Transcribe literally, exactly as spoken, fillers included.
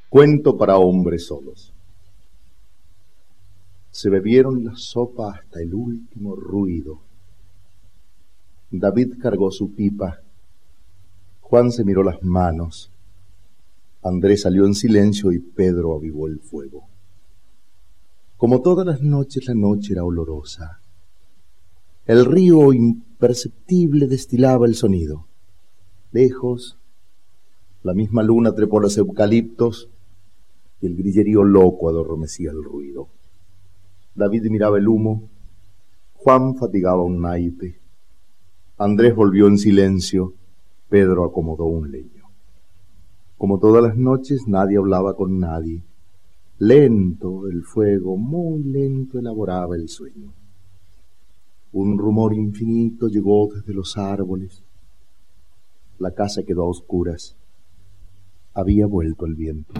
Cuento para hombres solos. Se bebieron la sopa hasta el último ruido. David cargó su pipa. Juan se miró las manos. Andrés salió en silencio y Pedro avivó el fuego. Como todas las noches, la noche era olorosa. El río imperceptible destilaba el sonido. Lejos, la misma luna trepó los eucaliptos y el grillerío loco adormecía el ruido. David miraba el humo, Juan fatigaba un naipe, Andrés volvió en silencio, Pedro acomodó un leño. Como todas las noches, nadie hablaba con nadie. Lento el fuego, muy lento elaboraba el sueño. Un rumor infinito llegó desde los árboles. La casa quedó a oscuras. Había vuelto el viento.